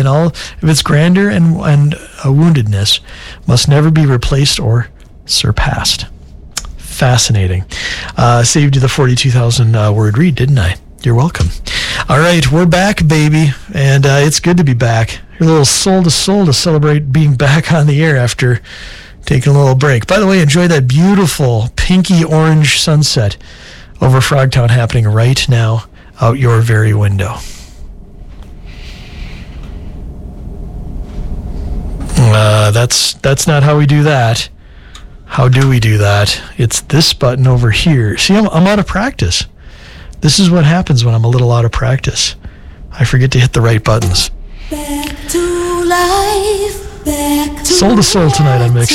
and all of its grandeur and woundedness must never be replaced or surpassed. Fascinating. Saved you the 42,000 word read, didn't I? You're welcome. All right, we're back, baby, and it's good to be back. Your little soul to soul to celebrate being back on the air after taking a little break. By the way, enjoy that beautiful pinky orange sunset over Frogtown happening right now out your very window. That's not how we do that. How do we do that? It's this button over here. See, I'm out of practice. This is what happens when I'm a little out of practice. I forget to hit the right buttons. Back to life, back to Soul to Soul tonight on Mix